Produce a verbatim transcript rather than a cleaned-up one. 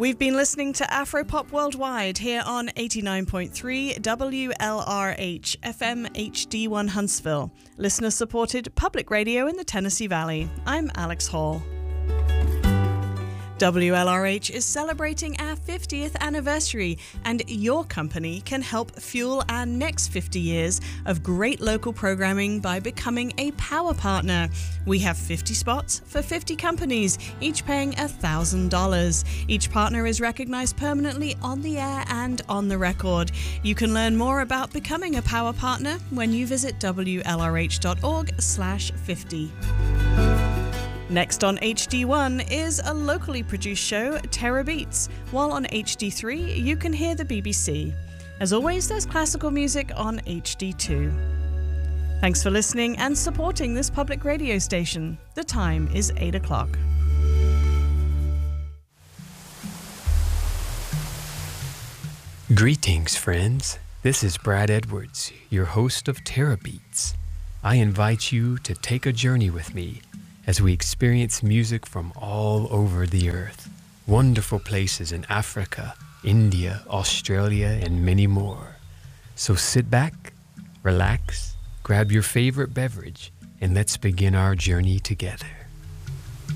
We've been listening to Afropop Worldwide here on eighty-nine point three W L R H F M H D one Huntsville, listener-supported public radio in the Tennessee Valley. I'm Alex Hall. W L R H is celebrating our fiftieth anniversary, and your company can help fuel our next fifty years of great local programming by becoming a power partner. We have fifty spots for fifty companies, each paying one thousand dollars. Each partner is recognized permanently on the air and on the record. You can learn more about becoming a power partner when you visit W L R H dot org slash fifty. Next on H D one is a locally produced show, Terra Beats, while on H D three you can hear the B B C. As always, there's classical music on H D two. Thanks for listening and supporting this public radio station. The time is eight o'clock. Greetings, friends. This is Brad Edwards, your host of Terra Beats. I invite you to take a journey with me as we experience music from all over the earth. Wonderful places in Africa, India, Australia, and many more. So sit back, relax, grab your favorite beverage, and let's begin our journey together.